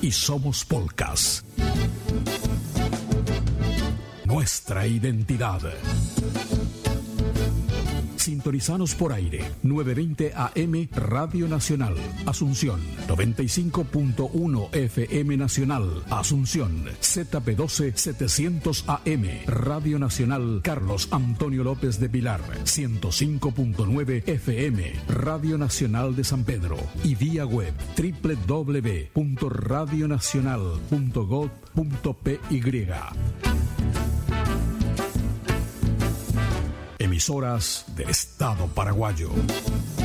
y somos Polcas. Nuestra identidad. Sintonizanos por aire, 920 AM Radio Nacional, Asunción, 95.1 FM Nacional, Asunción, ZP12 700 AM, Radio Nacional Carlos Antonio López de Pilar, 105.9 FM, Radio Nacional de San Pedro, y vía web www.radionacional.gov.py. Emisoras del Estado paraguayo.